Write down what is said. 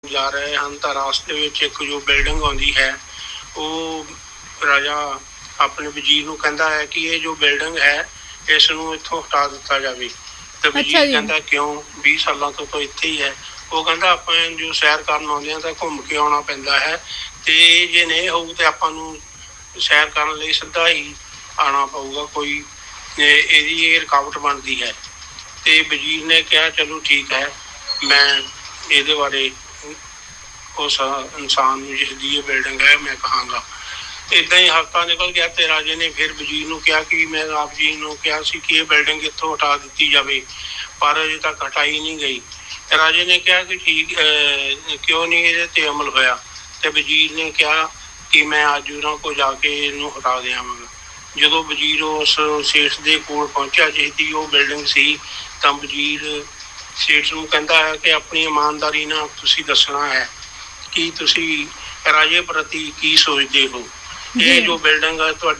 ਜਾ ਰਹੇ ਹਨ ਤਾਂ ਰਾਸਤੇ ਵਿੱਚ ਇੱਕ ਜੋ ਬਿਲਡਿੰਗ ਆਉਂਦੀ ਹੈ, ਉਹ ਰਾਜਾ ਆਪਣੇ ਵਜ਼ੀਰ ਨੂੰ ਕਹਿੰਦਾ ਹੈ ਕਿ ਇਹ ਜੋ ਬਿਲਡਿੰਗ ਹੈ ਇਸ ਨੂੰ ਇੱਥੋਂ ਹਟਾ ਦਿੱਤਾ ਜਾਵੇ। ਤੇ ਵਜ਼ੀਰ ਕਹਿੰਦਾ ਕਿਉਂ, 20 ਸਾਲਾਂ ਤੋਂ ਤਾਂ ਇੱਥੇ ਹੀ ਹੈ। ਉਹ ਕਹਿੰਦਾ ਆਪਾਂ ਜੋ ਸੈਰ ਕਰਨ ਆਉਂਦੇ ਹਾਂ ਤਾਂ ਘੁੰਮ ਕੇ ਆਉਣਾ ਪੈਂਦਾ ਹੈ, ਤੇ ਜੇ ਨਹੀਂ ਹੋਊ ਤਾਂ ਆਪਾਂ ਨੂੰ ਸੈਰ ਕਰਨ ਲਈ ਸਿੱਧਾ ਹੀ ਆਉਣਾ ਪਊਗਾ, ਕੋਈ ਇਹਦੀ ਇਹ ਰੁਕਾਵਟ ਬਣਦੀ ਹੈ। ਤੇ ਵਜ਼ੀਰ ਨੇ ਕਿਹਾ ਚਲੋ ਠੀਕ ਹੈ, ਮੈਂ ਇਹਦੇ ਬਾਰੇ ਉਸ ਇਨਸਾਨ ਨੂੰ ਜਿਸਦੀ ਇਹ ਬਿਲਡਿੰਗ ਹੈ ਮੈਂ ਕਹਾਂਗਾ। ਇੱਦਾਂ ਹੀ ਹਫ਼ਤਾ ਨਿਕਲ ਗਿਆ ਤੇ ਰਾਜੇ ਨੇ ਫਿਰ ਵਜ਼ੀਰ ਨੂੰ ਕਿਹਾ ਕਿ ਮੈਂ ਆਪ ਜੀ ਨੂੰ ਕਿਹਾ ਸੀ ਕਿ ਇਹ ਬਿਲਡਿੰਗ ਇੱਥੋਂ ਹਟਾ ਦਿੱਤੀ ਜਾਵੇ, ਪਰ ਅਜੇ ਤੱਕ ਹਟਾਈ ਨਹੀਂ ਗਈ। ਰਾਜੇ ਨੇ ਕਿਹਾ ਕਿ ਠੀਕ ਕਿਉਂ ਨਹੀਂ ਇਹਦੇ 'ਤੇ ਅਮਲ ਹੋਇਆ। ਤੇ ਵਜ਼ੀਰ ਨੇ ਕਿਹਾ ਕਿ ਮੈਂ ਅੱਜ ਉਹਨਾਂ ਕੋਲ ਜਾ ਕੇ ਇਹਨੂੰ ਹਟਾ ਦਿਆਂਗਾ। ਜਦੋਂ ਵਜ਼ੀਰ ਉਸ ਸੇਠ ਦੇ ਕੋਲ ਪਹੁੰਚਿਆ ਜਿਸਦੀ ਉਹ ਬਿਲਡਿੰਗ ਸੀ, ਤਾਂ ਵਜ਼ੀਰ ਸੇਠ ਨੂੰ ਕਹਿੰਦਾ ਹੈ ਕਿ ਆਪਣੀ ਇਮਾਨਦਾਰੀ ਨਾਲ ਤੁਸੀਂ ਦੱਸਣਾ ਹੈ ਕਿ ਤੁਸੀਂ ਰਾਜੇ ਪ੍ਰਤੀ ਕੀ ਸੋਚਦੇ ਹੋ। ਇਹ ਜੋ ਬਿਲਡਿੰਗ ਹੈ ਤੁਹਾਡੀ